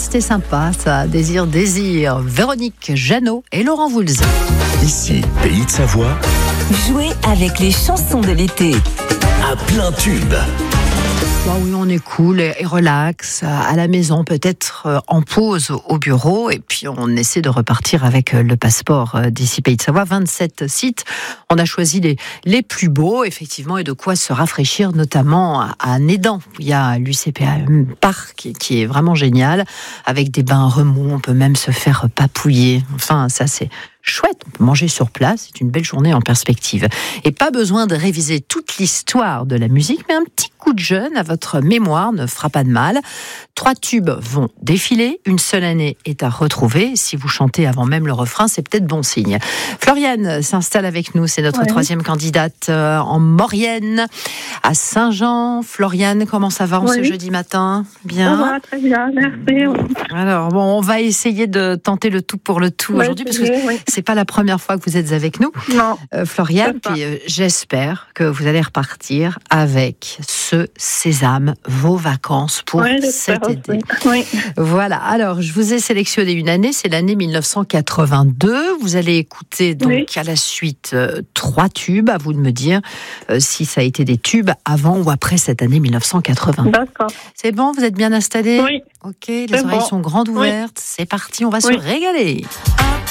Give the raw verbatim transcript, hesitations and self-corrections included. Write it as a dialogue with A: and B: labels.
A: c'était sympa, ça. Désir, désir. Véronique Jeannot et Laurent Voulzy.
B: Ici, Pays de Savoie.
C: Jouez avec les chansons de l'été.
B: À plein tube.
A: Bah oui, on est cool et relax à la maison, peut-être en pause au bureau, et puis on essaie de repartir avec le passeport d'ici Pays de Savoie. vingt-sept sites, on a choisi les, les plus beaux, effectivement, et de quoi se rafraîchir, notamment à Nédan. Il y a l'U C P A Parc qui est vraiment génial, avec des bains remous, on peut même se faire papouiller. Enfin, ça c'est chouette, on peut manger sur place, c'est une belle journée en perspective. Et pas besoin de réviser toute l'histoire de la musique, mais un petit coup de jeune à votre mémoire ne fera pas de mal. Trois tubes vont défiler, une seule année est à retrouver. Si vous chantez avant même le refrain, c'est peut-être bon signe. Floriane s'installe avec nous, c'est notre ouais. troisième candidate en Maurienne, à Saint-Jean. Floriane, comment ça va en ouais. ce jeudi matin? Bien.
D: Ça va, très bien, merci.
A: Alors bon, on va essayer de tenter le tout pour le tout ouais, aujourd'hui, parce que bien, oui. c'est pas la première fois que vous êtes avec nous.
D: Non.
A: Euh, Floriane, puis euh, j'espère que vous allez repartir avec ce sésame, vos vacances pour
D: oui,
A: cet été.
D: Oui.
A: Voilà, alors je vous ai sélectionné une année, c'est l'année mille neuf cent quatre-vingt-deux. Vous allez écouter donc oui. à la suite euh, trois tubes, à vous de me dire euh, si ça a été des tubes avant ou après cette année mille neuf cent quatre-vingt-deux.
D: D'accord.
A: C'est bon, vous êtes bien installés?
D: Oui.
A: Ok, les oreilles
D: bon.
A: sont grandes ouvertes,
D: oui.
A: c'est parti, on va
D: oui.
A: se régaler.